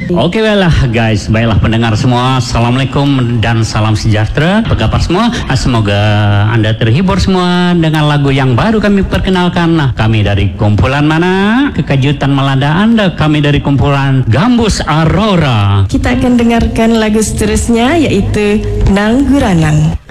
Oke, baiklah guys, baiklah pendengar semua, assalamualaikum dan salam sejahtera. Apa kabar semua? Semoga Anda terhibur semua dengan lagu yang baru kami perkenalkan. Nah, kami dari kumpulan mana? Kekejutan melanda Anda. Kami dari kumpulan Gambus Aurora. Kita akan dengarkan lagu seterusnya, yaitu Nangguranang.